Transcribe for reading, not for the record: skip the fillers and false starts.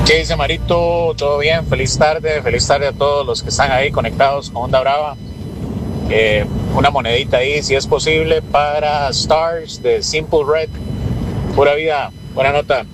¿Qué dice Marito? ¿Todo bien? Feliz tarde a todos los que están ahí conectados con Onda Brava. Una monedita ahí, si es posible, para Stars de Simple Red. Pura vida, buena nota.